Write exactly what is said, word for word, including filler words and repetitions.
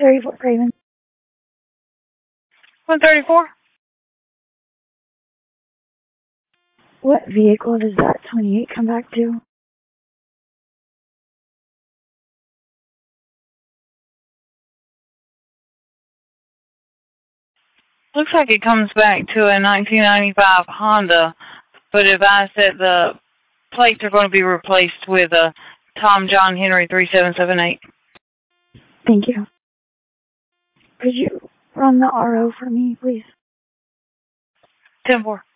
thirty-four Craven. one thirty-four? What vehicle does that twenty-eight come back to? Looks like it comes back to a nineteen ninety-five Honda, but if I said the plates are going to be replaced with a Tom John Henry three seven seven eight. Thank you. Could you run the R O for me, please? ten four.